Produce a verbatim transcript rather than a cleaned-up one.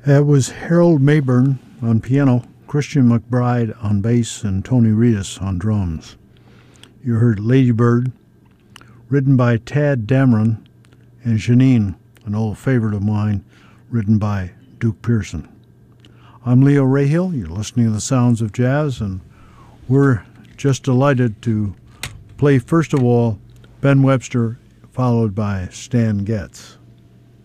That was Harold Mayburn on piano, Christian McBride on bass, and Tony Reedus on drums. You heard Lady Bird, written by Tad Dameron, and Janine, an old favorite of mine, written by Duke Pearson. I'm Leo Rahill. You're listening to the Sounds of Jazz, and we're just delighted to play, first of all, Ben Webster, followed by Stan Getz.